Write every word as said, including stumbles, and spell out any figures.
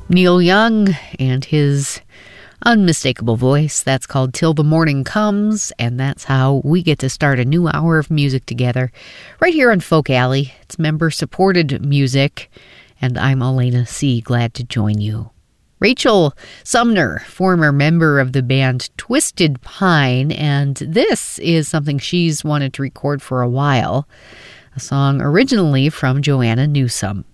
Neil Young and his unmistakable voice. That's called Till the Morning Comes, and that's how we get to start a new hour of music together right here on Folk Alley. It's member-supported music, and I'm Elena C., glad to join you. Rachel Sumner, former member of the band Twisted Pine, and this is something she's wanted to record for a while, a song originally from Joanna Newsom.